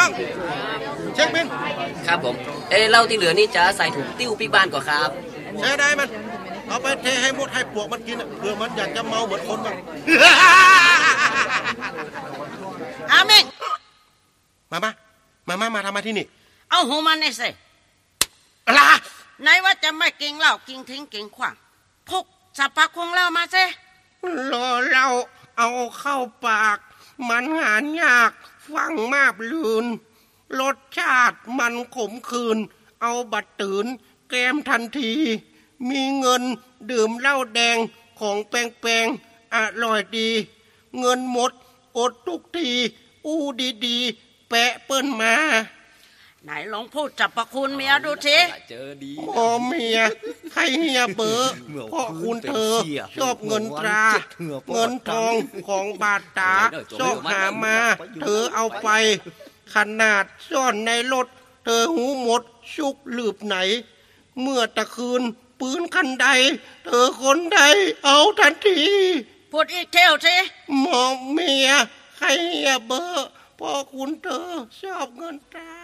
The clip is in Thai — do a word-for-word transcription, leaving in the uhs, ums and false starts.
องเช็คบินครับผมเอ้เหล้าที่เหลือนี่จะใส่ถุงติ้วปีบ้านก่อนครับเสียดายมันเอาไปเทให้มดให้ปลวกมันกินเพื่อมันอยากจะเมาเหมือนคนบ้างอาเมงมามามามามาทำมาที่นี่เอาหูมันไอ้เซ่อะไรไหนว่าจะไม่กินเหล้ากินทิ้งกินขว้างพกสับปะคงเหล้ามาเซ่รอเราเอาเข้าปากมันหายากฟังมากลืนรสชาติมันขมขื่นเอาบัดตื่นแก้มทันทีมีเงินดื่มเหล้าแดงของแปลงๆอร่อยดีเงินหมดอดทุกทีอู้ดีๆแปะเปิ้นมาไหนลองพูดจับประคุณเมียดูสิเจอดีพ่อเมียใครเฮียเบอร์พ่อคุณเธอชอบเงินตราเงินทองของบาทตาชอบหามาเธอเอาไปขนาดซ่อนในรถเธอหูหมดชุกลืบไหนเมื่อตะคืนปืนคันใดเธอคนใดเอาทันทีพูดอีกเที่ยวสิมองเมียใครเฮียเบอร์พ่อคุณเธอชอบเงินตรา